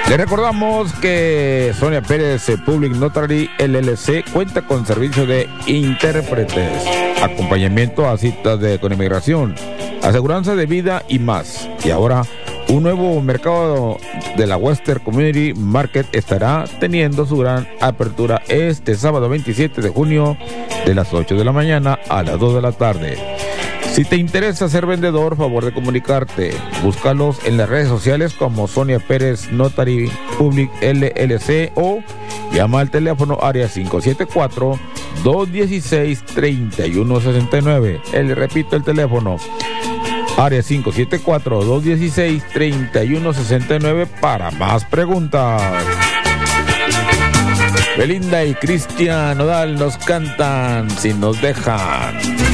Le recordamos que Sonia Pérez Public Notary LLC cuenta con servicio de intérpretes, acompañamiento a citas con inmigración, aseguranza de vida y más. Y ahora, un nuevo mercado de la Western Community Market estará teniendo su gran apertura este sábado 27 de junio de las 8 de la mañana a las 2 de la tarde. Si te interesa ser vendedor, favor de comunicarte. Búscalos en las redes sociales como Sonia Pérez Notary Public LLC o llama al teléfono área 574-216-3169. Repito el teléfono, área 574-216-3169 para más preguntas. Belinda y Cristian Nodal nos cantan Si nos dejan.